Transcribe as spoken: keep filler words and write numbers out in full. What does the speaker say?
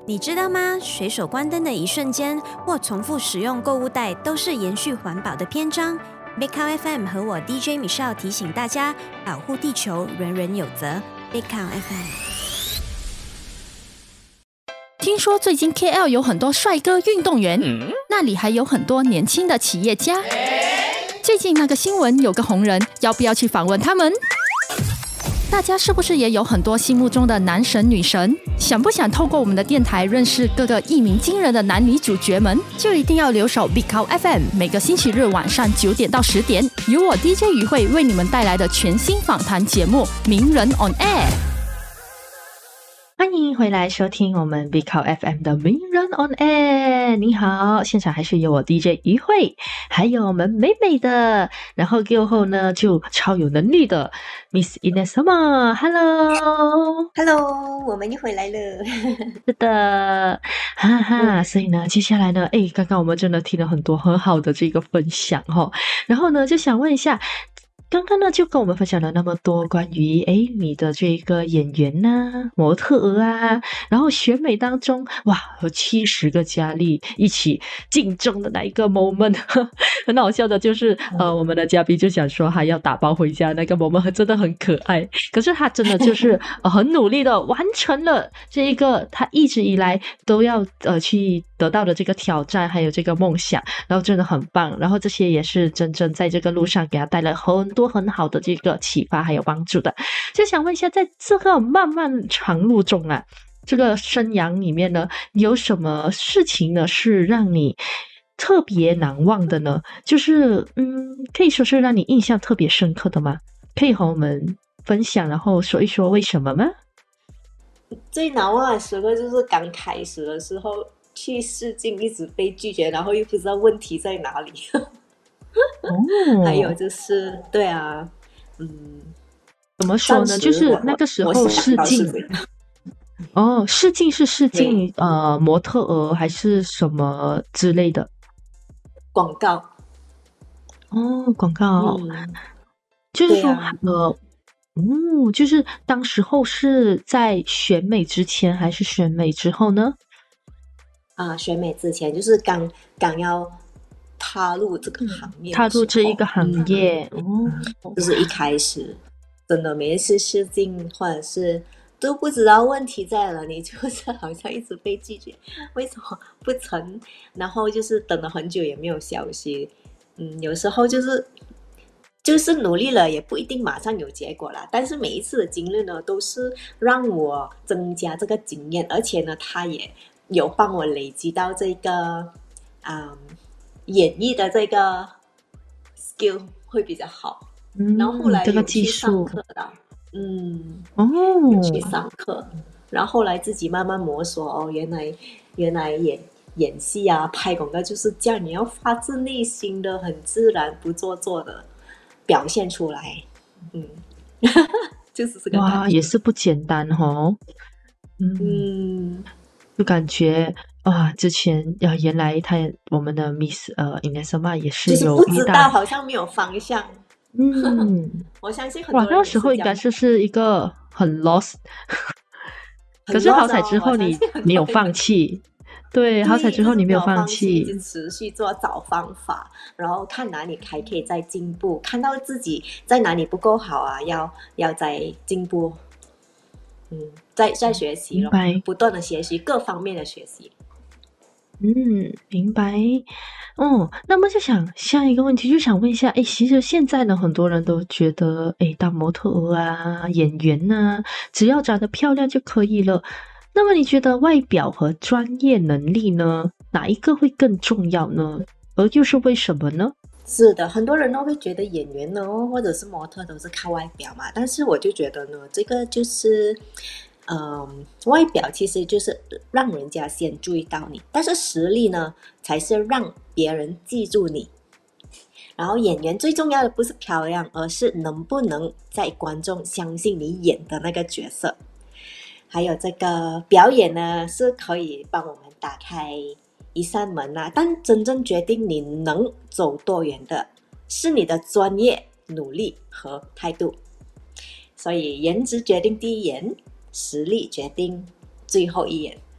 你知道吗？随手关灯的一瞬间，或重复使用购物袋，都是延续环保的篇章。Big Cow F M 和我 D J Michelle 提醒大家，保护地球，人人有责。Big Cow F M。 听说最近 K L 有很多帅哥运动员，嗯、那里还有很多年轻的企业家。最近那个新闻有个红人，要不要去访问他们？大家是不是也有很多心目中的男神女神？想不想透过我们的电台认识各个一鸣惊人的男女主角们？就一定要留守 Big Cow F M， 每个星期日晚上九点到十点，由我 D J 于慧为你们带来的全新访谈节目《名人 on Air》。 欢迎回来收听我们 Big Cow F M 的名人 on air。 你好，现场还是有我 D J 于慧，还有我们美美的，然后过后呢就超有能力的 Miss Inesama。 Hello Hello， 我们又回来了。 是的，哈哈、嗯、所以呢接下来呢诶刚刚我们真的听了很多很好的这个分享齁，然后呢就想问一下，刚刚呢就跟我们分享了那么多关于诶你的这个演员啊、模特儿啊，然后选美当中哇有七十个佳丽一起竞争的那一个 moment 很好笑的就是呃我们的嘉宾就想说他要打包回家，那个 moment 真的很可爱，可是他真的就是呃很努力的完成了这一个他一直以来都要呃去得到的这个挑战还有这个梦想，然后真的很棒，然后这些也是真正在这个路上给他带来很多很好的这个启发还有帮助的。就想问一下，在这个漫漫长路中啊，这个生涯里面呢，有什么事情呢是让你特别难忘的呢？就是嗯，可以说是让你印象特别深刻的吗？可以和我们分享，然后说一说为什么吗？ 最难忘的时刻就是刚开始的时候去试镜一直被拒绝，然后又不知道问题在哪里。哦，还有就是对啊，嗯， 怎么说呢？就是那个时候试镜，哦，试镜是试镜呃模特儿还是什么之类的？ 广告。 哦，广告，嗯、就是说、啊、呃，哦，就是当时候是在选美之前还是选美之后呢？ 啊，选美之前就是刚刚要踏入这个行业， 踏入这一个行业， 嗯、哦，就是一开始真的每一次试镜或者是都不知道问题在哪里，就是好像一直被拒绝，为什么不成？然后就是等了很久也没有消息，嗯，有时候就是就是努力了也不一定马上有结果啦，但是每一次的经历呢都是让我增加这个经验，而且呢它也有帮我累积到这个嗯演绎的这个 skill 会比较好，嗯、然后后来有去上课的，嗯，哦，有去上课，然后后来自己慢慢摸索，哦，原来原来演演戏啊、拍广告就是这样，你要发自内心的、很自然、不做作的表现出来，嗯，就是这个感觉。 哇，也是不简单哦，嗯。嗯，就感觉哇，之前啊，原来他我们的 Miss 呃 Inesama 也是有遇到， 就是不知道，好像没有方向。 嗯， 我相信很多人哇，那时候应该就是一个很 lost， 可是好彩之后你没有放弃，对，好彩之后你没有放弃， 一直持续做找方法，然后看哪里还可以再进步，看到自己在哪里不够好啊，要要再进步。嗯，在在学习了，不断的学习各方面的学习。 嗯，明白。哦，那么就想下一个问题，就想问一下，诶，其实现在呢，很多人都觉得，诶，当模特儿啊、演员啊，只要长得漂亮就可以了。那么你觉得外表和专业能力呢，哪一个会更重要呢？而又是为什么呢？ 是的，很多人都会觉得演员呢，或者是模特都是靠外表嘛，但是我就觉得呢，这个就是，嗯，外表其实就是让人家先注意到你，但是实力呢，才是让别人记住你。然后演员最重要的不是漂亮，而是能不能在观众相信你演的那个角色。还有这个表演呢，是可以帮我们打开一扇门啊，但真正决定你能走多远的是你的专业、努力和态度。所以颜值决定第一眼，实力决定最后一眼。